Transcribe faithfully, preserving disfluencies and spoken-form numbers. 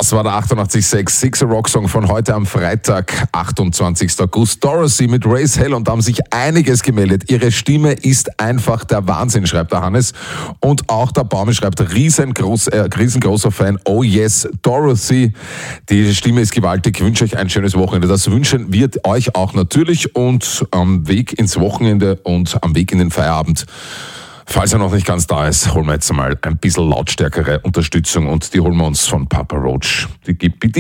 Das war der achtundachtzig Komma sechs Sixer Rock Song von heute am Freitag, achtundzwanzigsten August. Dorothy mit Raise Hell, und da haben sich einiges gemeldet. Ihre Stimme ist einfach der Wahnsinn, schreibt der Hannes. Und auch der Baumi schreibt, riesengroß, äh, riesengroßer Fan. Oh yes, Dorothy. Die Stimme ist gewaltig. Ich wünsche euch ein schönes Wochenende. Das wünschen wir euch auch natürlich, und am Weg ins Wochenende und am Weg in den Feierabend. Falls er noch nicht ganz da ist, holen wir jetzt mal ein bisschen lautstärkere Unterstützung, und die holen wir uns von Papa Roach. Die gibt bitte